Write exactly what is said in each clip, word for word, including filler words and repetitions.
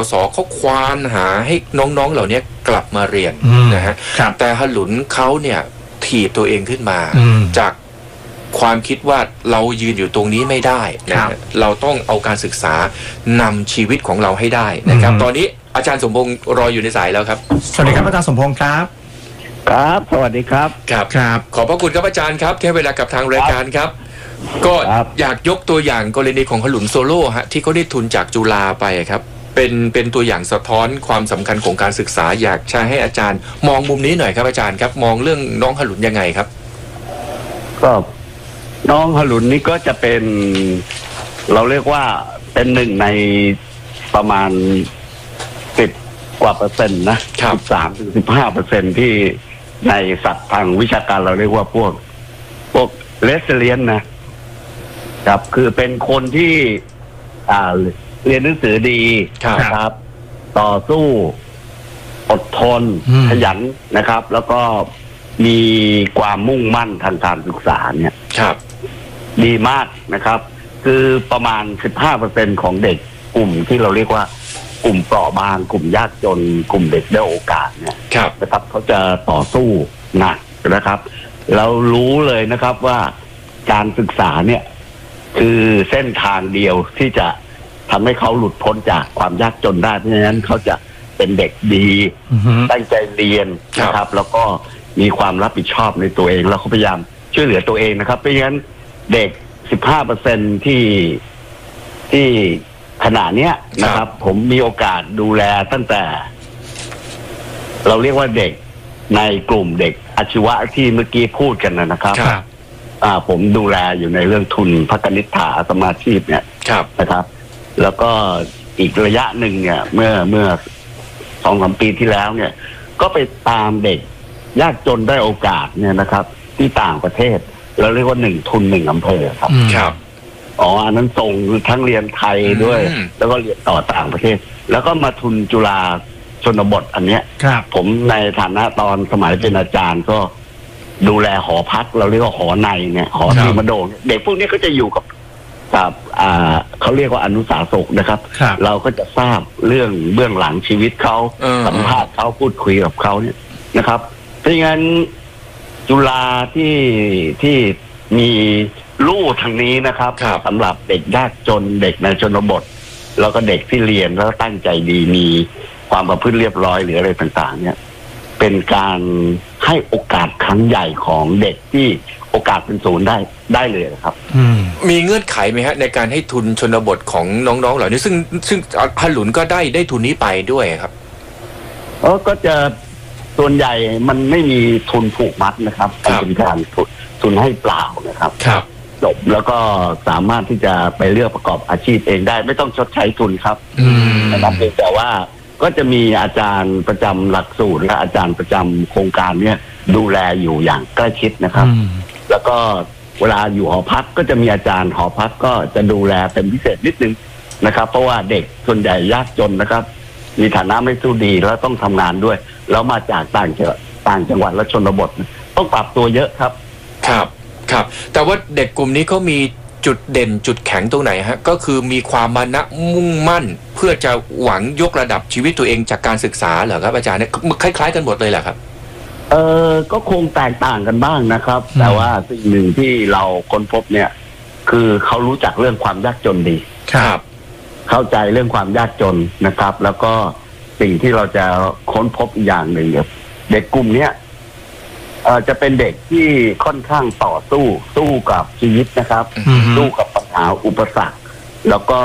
สเขาควานหาให้น้องๆเหล่านี้กลับมาเรียนนะฮะแต่ฮลุนเขาเนี่ยถีบตัวเองขึ้นมาจากความคิดว่าเรายืนอยู่ตรงนี้ไม่ได้นะเราต้องเอาการศึกษานำชีวิตของเราให้ได้นะครับตอนนี้อาจารย์สมพงษ์รออยู่ในสายแล้วครับสวัสดีครับอาจารย์สมพงษ์ครับครับสวัสดีครับครับครับขอบพระคุณครับอาจารย์ครับที่ให้เวลากับทางรายการครับก็อยากยกตัวอย่างกรณีของฮลุนโซโล่ฮะที่เขาได้ทุนจากจุฬาไปครับเป็นเป็นตัวอย่างสะท้อนความสำคัญของการศึกษาอยากจะให้อาจารย์มองมุมนี้หน่อยครับอาจารย์ครับมองเรื่องน้องฮลุนยังไงครับก็น้องฮลุนนี่ก็จะเป็นเราเรียกว่าเป็นหนึ่งในประมาณสิบกว่าเปอร์เซ็นต์นะสิบสามถึงสิบห้าเปอร์เซ็นต์ที่ในศัพท์ทางวิชาการเราเรียกว่าพวกพวกเรสเลียนนะครับคือเป็นคนที่อ่าเรียนหนังสือดีนะครับต่อสู้อดทนขยันนะครับ แล้วก็มีความมุ่งมั่นทางการศึกษาเนี่ยดีมากนะครับคือประมาณ สิบห้าเปอร์เซ็นต์ ของเด็กกลุ่มที่เราเรียกว่ากลุ่มเปราะบางกลุ่มยากจนกลุ่มเด็กได้โอกาสเนี่ยนะครับเขาจะต่อสู้หนักนะครับเรารู้เลยนะครับว่าการศึกษาเนี่ยคือเส้นทางเดียวที่จะทำให้เขาหลุดพ้นจากความยากจนได้เพราะฉะนั้นเขาจะเป็นเด็กดีตั้งใจเรียนนะครับแล้วก็มีความรับผิดชอบในตัวเองแล้วเขาพยายามช่วยเหลือตัวเองนะครับเพราะฉะนั้นเด็ก สิบห้าเปอร์เซ็นต์ ที่ที่ขณะเนี้ยนะครับผมมีโอกาสดูแลตั้งแต่เราเรียกว่าเด็กในกลุ่มเด็กอาชีวะที่เมื่อกี้พูดกันนะครับอ่าผมดูแลอยู่ในเรื่องทุนพัฒนิษฐาสมาชีพเนี่ยนะครับแล้วก็อีกระยะหนึ่งเนี่ยเมื่อเมื่อสองสามปีที่แล้วเนี่ยก็ไปตามเด็กยากจนได้โอกาสเนี่ยนะครับที่ต่างประเทศเราเรียกว่าหนึ่งทุนหนึ่งอำเภอครับครับอ๋ออันนั้นส่งทั้งเรียนไทยด้วยแล้วก็เรียนต่อต่างประเทศแล้วก็มาทุนจุฬาชนบทอันเนี้ยผมในฐานะตอนสมัยเป็นอาจารย์ก็ดูแลหอพักเราเรียกว่าหอในเนี่ยหอที่มาโดงเด็กพวกนี้ก็จะอยู่กับกับอ่าเขาเรียกว่าอนุสาสกนะครับเราก็จะทราบเรื่องเบื้องหลังชีวิตเขาสัมภาษณ์เขาพูดคุยกับเขาเนี่ยนะครับเพราะงั้นจุฬาที่ที่มีลู่ทางนี้นะครับสำหรับเด็กยากจนเด็กในชนบทแล้วก็เด็กที่เรียนแล้วตั้งใจดีมีความประพฤติเรียบร้อยหรืออะไรต่างๆเนี่ยเป็นการให้โอกาสครั้งใหญ่ของเด็กที่โอกาสเป็นศูนย์ได้ได้เลยครับมีเงื่อนไขไหมฮะในการให้ทุนชนบทของน้องๆเหล่านี้ซึ่งซึ่งฮลุนก็ได้ได้ทุนนี้ไปด้วยครับเออก็จะส่วนใหญ่มันไม่มีทุนผูกมัดนะครับเป็นการทุนทุนให้เปล่านะครับจบแล้วก็สามารถที่จะไปเลือกประกอบอาชีพเองได้ไม่ต้องชดใช้ทุนครับนะครับแต่ว่าก็จะมีอาจารย์ประจำหลักสูตรและอาจารย์ประจำโครงการเนี้ยดูแลอยู่อย่างใกล้ชิดนะครับแล้วก็เวลาอยู่หอพักก็จะมีอาจารย์หอพักก็จะดูแลเป็นพิเศษนิดนึงนะครับเพราะว่าเด็กส่วนใหญ่ยากจนนะครับมีฐานะไม่สู้ดีแล้วต้องทำงานด้วยแล้วมาจากต่างจังหวัดต่างจังหวัดและชนบทต้องปรับตัวเยอะครับครับครับแต่ว่าเด็กกลุ่มนี้เขามีจุดเด่นจุดแข็งตรงไหนฮะก็คือมีความมานะมุ่งมั่นเพื่อจะหวังยกระดับชีวิตตัวเองจากการศึกษาเหรอครับอาจารย์เนี่ยคล้ายๆกันหมดเลยแหละครับเออก็คงแตกต่างกันบ้างนะครับแต่ว่าสิ่งหนึ่งที่เราค้นพบเนี่ยคือเขารู้จักเรื่องความยากจนดีครับเข้าใจเรื่องความยากจนนะครับแล้วก็สิ่งที่เราจะค้นพบอีกอย่างหนึ่งเนี่ยเด็กกลุ่มเนี้ยเอ่อจะเป็นเด็กที่ค่อนข้างต่อสู้สู้กับชีวิตนะครับสู้กับปัญหาอุปสรรคแล้วก็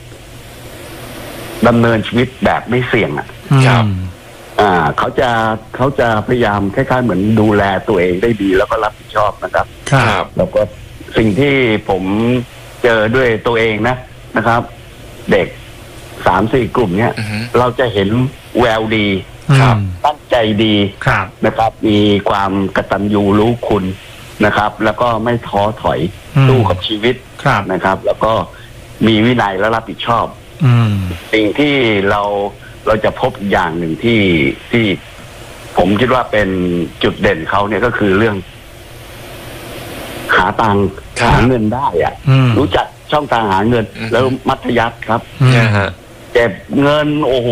ดำเนินชีวิตแบบไม่เสี่ยงอ่ะครับอ่าเขาจะเขาจะพยายามคล้ายๆเหมือนดูแลตัวเองได้ดีแล้วก็รับผิดชอบนะครับครับแล้วก็สิ่งที่ผมเจอด้วยตัวเองนะนะครับเด็กสามสี่กลุ่มเนี้ยเราจะเห็นแววดีตั้งใจดีนะครับมีความกตัญญูรู้คุณนะครับแล้วก็ไม่ท้อถอยสู้กับชีวิตนะครับแล้วก็มีวินัยและรับผิดชอบสิ่งที่เราเราจะพบอีกอย่างหนึ่งที่ที่ผมคิดว่าเป็นจุดเด่นเขาเนี่ยก็คือเรื่องหาตังค์หาเงินได้อ่ะรู้จักช่องทางหาเงินแล้วมัธยัสถ์ครับเก็บเงินโอ้โห